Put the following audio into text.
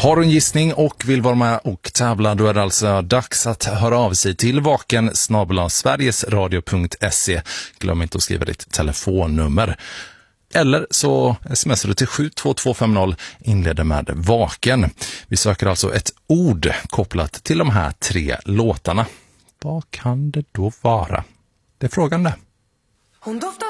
Har du en gissning och vill vara med och tävla, då är det alltså dags att höra av sig till vaken@sverigesradio.se. Glöm inte att skriva ditt telefonnummer. Eller så smsar du till 72250, inleder med vaken. Vi söker alltså ett ord kopplat till de här 3 låtarna. Vad kan det då vara? Det är frågan det. Hon doftar